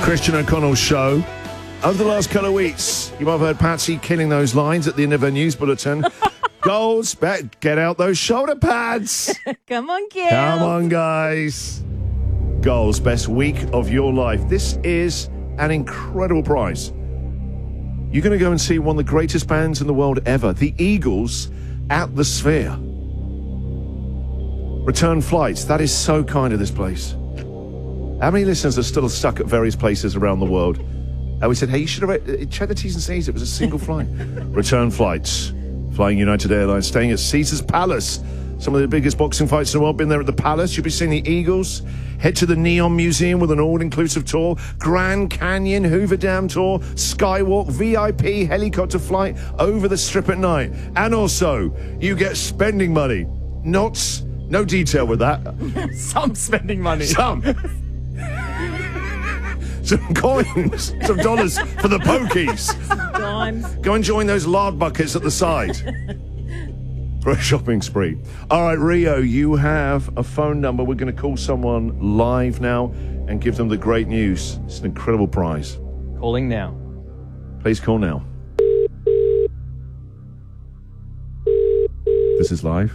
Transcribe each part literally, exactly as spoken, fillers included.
Christian O'Connell show. Over the last couple of weeks, you might have heard Patsy killing those lines at the end of her news bulletin. Goals, bet, get out those shoulder pads. Come on, kids. Come on, guys. Goals, best week of your life. This is an incredible prize. You're going to go and see one of the greatest bands in the world ever, the Eagles, at the Sphere. Return flights. That is so kind of this place. How many listeners are still stuck at various places around the world? And we said, hey, you should have checked the T's and C's. It was a single flight. Return flights. Flying United Airlines, staying at Caesars Palace. Some of the biggest boxing fights in the world. Been there at the Palace. You'll be seeing the Eagles. Head to the Neon Museum with an all-inclusive tour. Grand Canyon, Hoover Dam tour. Skywalk, V I P helicopter flight over the Strip at night. And also, you get spending money. Not, no detail with that. Some spending money. Some. Some coins, some dollars for the pokies. Dimes. Go and join those lard buckets at the side for a shopping spree. All right, Rio, you have a phone number. We're going to call someone live now and give them the great news. It's an incredible prize. Calling now. Please call now. This is live.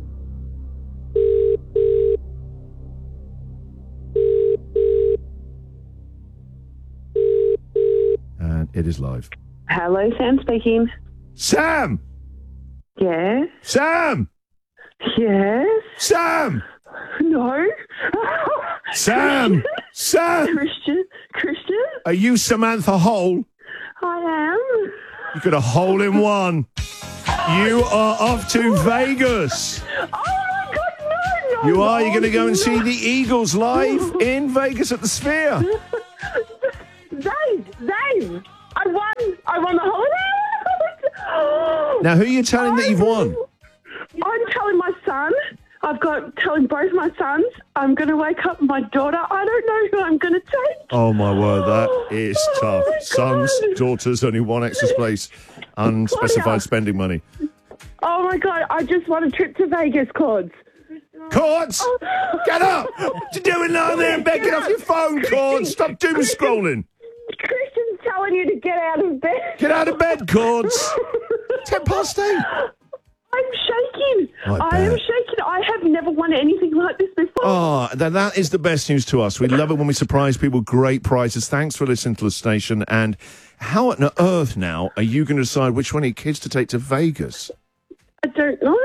And it is live. Hello, Sam speaking. Sam! Yes? Sam! Yes? Sam! No? Sam! Sam! Christian? Christian? Are you Samantha Hole? I am. You got a hole in one. You are off to Vegas. Oh, my God, no, no. You are. You're going to go and no. see the Eagles live in Vegas at the Sphere. Dave, Dave, I won. I won the holiday. Now, who are you telling that you've won? I'm telling my son. I've got telling both my sons. I'm going to wake up my daughter. I don't know who I'm going to take. Oh, my word, that is Oh, tough. my Sons, God. daughters, only one extra space, unspecified Claudia. spending money. Oh, my God, I just won a trip to Vegas, Cords. Cords, get up! What you doing lying there in bed? Get off your phone, Cords. Stop doom scrolling. Christian's telling you to get out of bed. Get out of bed, Cords. Ten past eight. I'm shaking. I I am bet. shaking. I have never won anything like this before. Oh, then that is the best news to us. We love it when we surprise people with great prizes. Thanks for listening to the station. And how on earth now are you going to decide which one of your kids to take to Vegas? I don't know.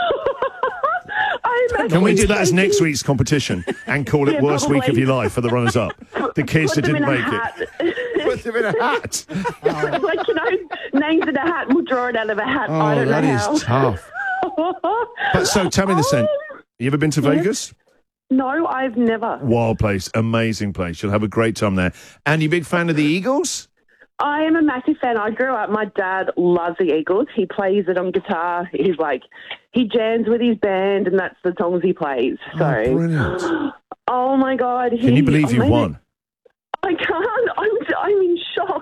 I'm Can we do that as shaking. next week's competition and call it Yeah, worst week of probably. your life for the runners-up? The kids Put that them didn't in a make hat. it. Put them in a hat. Like, you know, names in a hat. We'll draw it out of a hat. I Oh, don't that know is how. tough. But so tell me this then. You ever been to Yes. Vegas? No, I've never. Wild place, amazing place. You'll have a great time there. And you a big fan of the Eagles? I am a massive fan. I grew up, my dad loves the Eagles. He plays it on guitar. He's like, he jams with his band and that's the songs he plays. So, Oh, brilliant. oh my God. Can you he- believe I you made won? it- I can't. I'm, I'm in shock.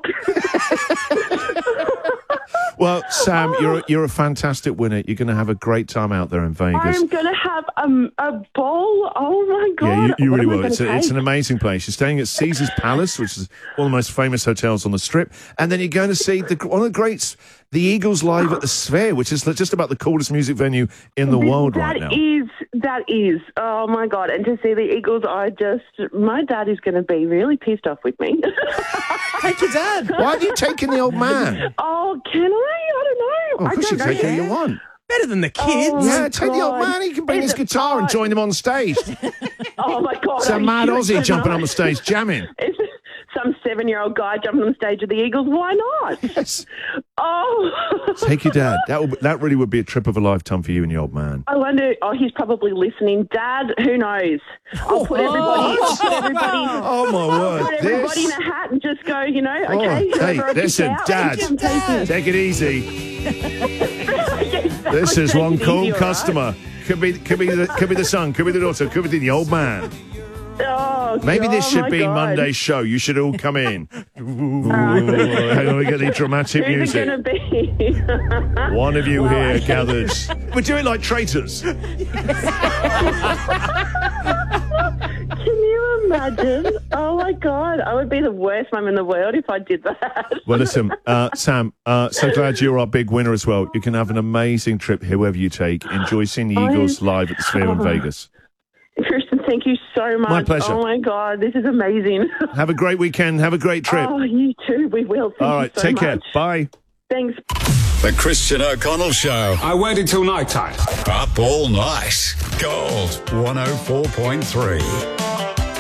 Well, Sam, you're you're a fantastic winner. You're going to have a great time out there in Vegas. I'm going to have um, a ball. Oh, my God. Yeah, you, you What really am I will. gonna It's, a, it's take? an amazing place. You're staying at Caesars Palace, which is one of the most famous hotels on the Strip, and then you're going to see the, one of the greats, the Eagles live at the Sphere, which is just about the coolest music venue in the world that right now. is, that is. Oh, my God. And to see the Eagles, I just, my dad is going to be really pissed off with me. Take your dad. Why have you taken the old man? Oh, can I? I don't know. Oh, of I course you don't take who know. you want. Better than the kids. Oh, Yeah, my take the old God. man. He can bring Is his it guitar and fun? join them on stage. Oh, my God. It's a are you mad sure Aussie it's jumping not? on the stage, jamming. It's some seven-year-old guy jumping on the stage of the Eagles. Why not? Yes. Oh. Take your dad. That would, that really would be a trip of a lifetime for you and your old man. I wonder, oh, he's probably listening. Dad, who knows? I'll put everybody, I'll put everybody, Oh, my I'll put word. everybody This... in a hat and just go, you know, Oh, okay. hey, whoever I pick listen, out, Dad, I'm taking. take it easy. Yes, This is take one it cool easy, all right? customer. Could be, could be, the, could be the son, could be the daughter, could be the old man. Oh, Maybe this oh should my be God. Monday's show. You should all come in. Ooh, hang on, we get the dramatic Who's music. it going to be? One of you Well, here I- gathered. We do it like traitors. Can you imagine? Oh my God, I would be the worst mum in the world if I did that. Well, listen, uh, Sam, uh, so glad you're our big winner as well. You can have an amazing trip, whoever you take. Enjoy seeing the Eagles live at the Sphere in Vegas. Kirsten, thank you so much. My pleasure. Oh my God, this is amazing. Have a great weekend. Have a great trip. Oh, you too. We will. Thank All you right, so take much. care. Bye. Thanks. The Christian O'Connell Show. I waited till night time. Up all night. Gold one oh four point three.